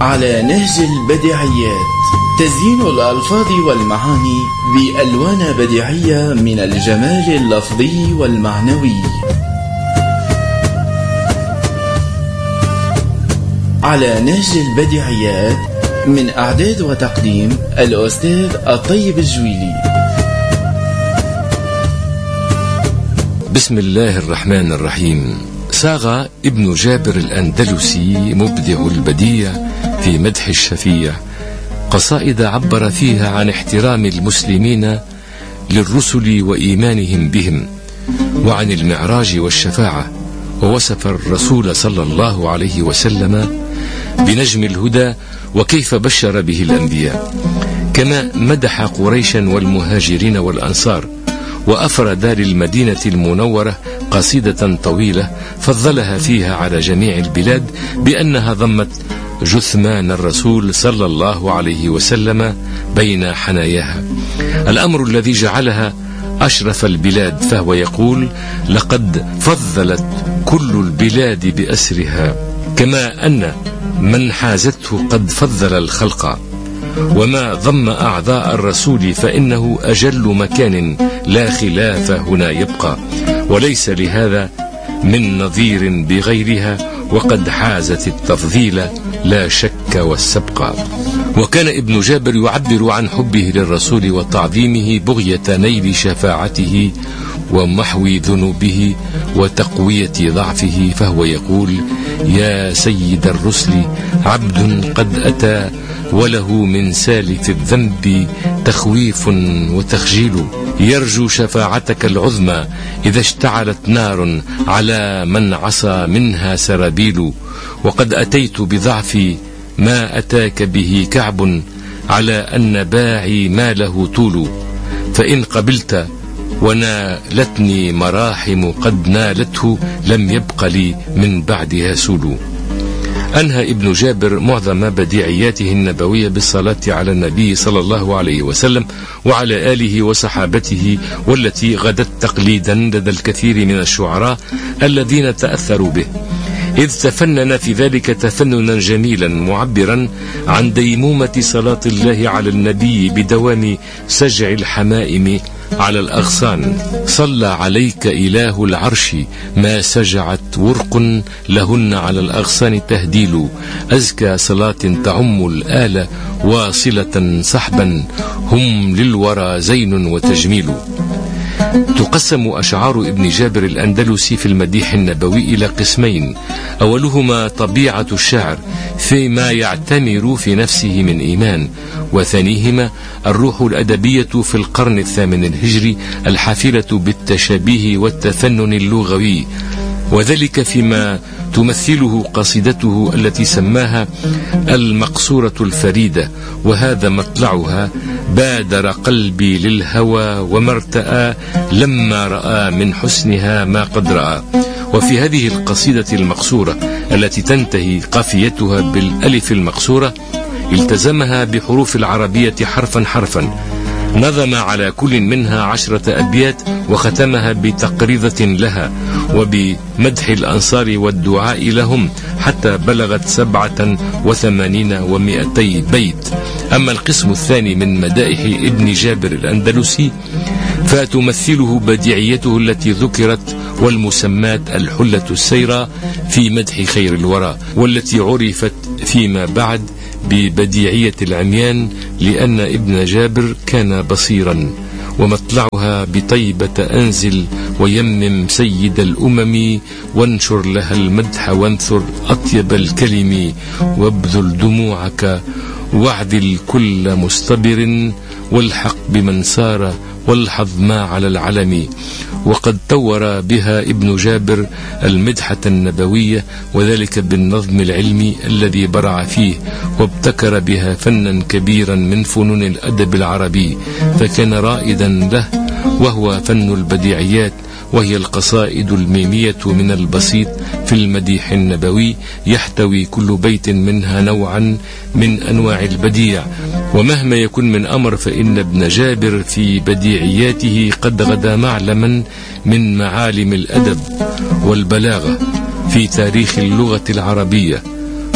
على نهج البديعيات، تزيين الألفاظ والمعاني بألوان بديعية من الجمال اللفظي والمعنوي. على نهج البديعيات، من إعداد وتقديم الأستاذ الطيب الجويلي. بسم الله الرحمن الرحيم. ساغ ابن جابر الأندلسي مبدع البديع في مدح الشفيع قصائد عبر فيها عن احترام المسلمين للرسل وإيمانهم بهم، وعن المعراج والشفاعة، ووصف الرسول صلى الله عليه وسلم بنجم الهدى وكيف بشر به الأنبياء. كما مدح قريشا والمهاجرين والأنصار، وأفرد للمدينة المنورة قصيدة طويلة فضلها فيها على جميع البلاد بأنها ضمت جثمان الرسول صلى الله عليه وسلم بين حناياها، الأمر الذي جعلها أشرف البلاد. فهو يقول: لقد فضلت كل البلاد بأسرها، كما أن من حازته قد فضل الخلق. وما ضم أعضاء الرسول فإنه أجل مكان لا خلاف هنا يبقى، وليس لهذا من نظير بغيرها، وقد حازت التفضيل لا شك والسبق. وكان ابن جابر يعبر عن حبه للرسول وتعظيمه بغية نيل شفاعته ومحو ذنوبه وتقوية ضعفه، فهو يقول: يا سيد الرسل عبد قد أتى وله من سالف الذنب تخويف وتخجيل، يرجو شفاعتك العظمى إذا اشتعلت نار على من عصى منها سرابيل، وقد أتيت بضعفي ما أتاك به كعب، على أن باعي ما له طول، فإن قبلت ونالتني مراحم قد نالته، لم يبق لي من بعدها سول. أنهى ابن جابر معظم بديعياته النبوية بالصلاة على النبي صلى الله عليه وسلم وعلى آله وصحابته، والتي غدت تقليدا لدى الكثير من الشعراء الذين تأثروا به، إذ تفنن في ذلك تفننا جميلا معبرا عن ديمومة صلاة الله على النبي بدوام سجع الحمائم على الأغصان. صلى عليك إله العرش ما سجعت ورق لهن على الأغصان تهديل، أزكى صلاة تعم الآل واصلة صحبا هم للورى زين وتجميل. تقسم أشعار ابن جابر الأندلسي في المديح النبوي إلى قسمين: أولهما طبيعة الشاعر فيما يعتمر في نفسه من إيمان، وثانيهما الروح الأدبية في القرن الثامن الهجري الحافلة بالتشابيه والتفنن اللغوي، وذلك فيما تمثله قصيدته التي سماها المقصورة الفريدة، وهذا مطلعها: بادر قلبي للهوى وما ارتأى لما رأى من حسنها ما قد رأى. وفي هذه القصيدة المقصورة التي تنتهي قافيتها بالألف المقصورة، التزمها بحروف العربية حرفا حرفا، نظم على كل منها 10 أبيات، وختمها بتقريضة لها وبمدح الأنصار والدعاء لهم، حتى بلغت 87 و200 بيت. أما القسم الثاني من مدائح ابن جابر الأندلسي فتمثله بديعيته التي ذكرت، والمسمات الحلة السيرة في مدح خير الورى، والتي عرفت فيما بعد ببديعية العميان، لأن ابن جابر كان بصيرا. ومطلعها: بطيبة أنزل ويمم سيد الأمم، وانشر لها المدح وانثر أطيب الكلم، وابذل دموعك واعدل كل مستبر، والحق بمن سار والحظ ما على العلم. وقد طور بها ابن جابر المدحة النبوية، وذلك بالنظم العلمي الذي برع فيه، وابتكر بها فنا كبيرا من فنون الأدب العربي، فكان رائدا له، وهو فن البديعيات، وهي القصائد الميمية من البسيط في المديح النبوي، يحتوي كل بيت منها نوعا من أنواع البديع. ومهما يكن من أمر فإن ابن جابر في بديعياته قد غدا معلما من معالم الأدب والبلاغة في تاريخ اللغة العربية،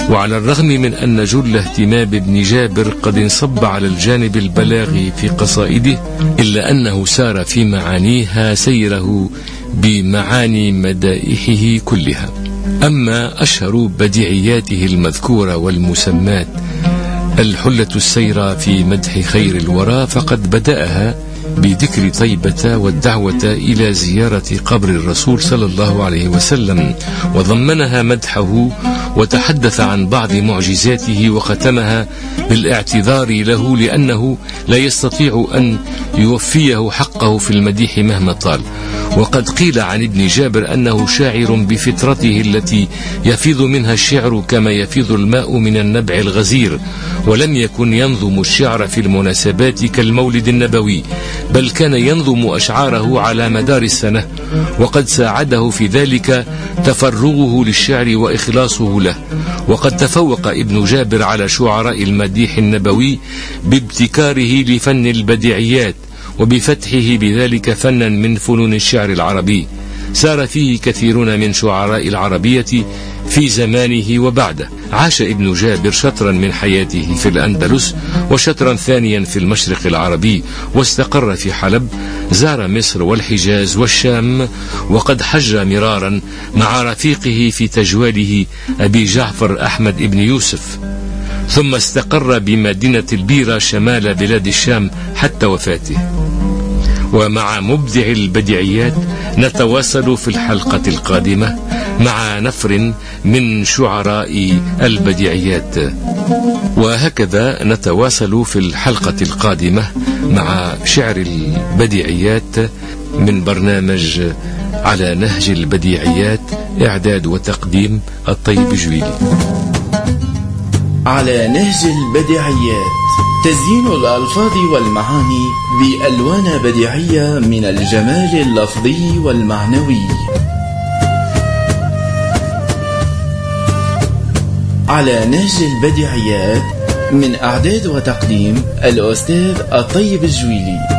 وعلى الرغم من أن جل اهتمام ابن جابر قد انصب على الجانب البلاغي في قصائده، إلا أنه سار في معانيها سيره بمعاني مدائحه كلها. أما أشهر بديعياته المذكورة والمسمات الحلة السيرة في مدح خير الورى، فقد بدأها بذكر طيبة والدعوة إلى زيارة قبر الرسول صلى الله عليه وسلم، وضمنها مدحه وتحدث عن بعض معجزاته، وختمها بالاعتذار له لأنه لا يستطيع أن يوفيه حقه في المديح مهما طال. وقد قيل عن ابن جابر أنه شاعر بفطرته التي يفيض منها الشعر كما يفيض الماء من النبع الغزير، ولم يكن ينظم الشعر في المناسبات كالمولد النبوي، بل كان ينظم أشعاره على مدار السنة، وقد ساعده في ذلك تفرغه للشعر وإخلاصه له. وقد تفوق ابن جابر على شعراء المديح النبوي بابتكاره لفن البديعيات، وبفتحه بذلك فنا من فنون الشعر العربي سار فيه كثيرون من شعراء العربية في زمانه وبعده. عاش ابن جابر شطرا من حياته في الأندلس، وشطرا ثانيا في المشرق العربي، واستقر في حلب، زار مصر والحجاز والشام، وقد حج مرارا مع رفيقه في تجواله أبي جعفر أحمد ابن يوسف، ثم استقر بمدينة البيرة شمال بلاد الشام حتى وفاته. ومع مبدع البديعيات نتواصل في الحلقة القادمة مع نفر من شعراء البديعيات. وهكذا نتواصل في الحلقة القادمة مع شعر البديعيات من برنامج على نهج البديعيات، إعداد وتقديم الطيب الجويلي. على نهج البديعيات، تزيين الألفاظ والمعاني بألوان بديعية من الجمال اللفظي والمعنوي. على نهج البديعيات، من إعداد وتقديم الأستاذ الطيب الجويلي.